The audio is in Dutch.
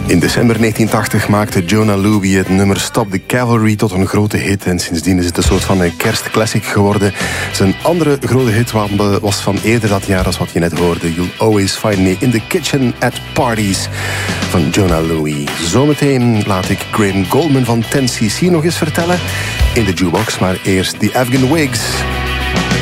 In december 1980 maakte Jona Lewie het nummer Stop the Cavalry tot een grote hit. En sindsdien is het een soort van een kerstclassic geworden. Zijn andere grote hit was van eerder dat jaar als wat je net hoorde. You'll Always Find Me in the Kitchen at Parties van Jona Lewie. Zometeen laat ik Graham Goldman van 10cc nog eens vertellen in de jukebox. Maar eerst The Afghan Wigs.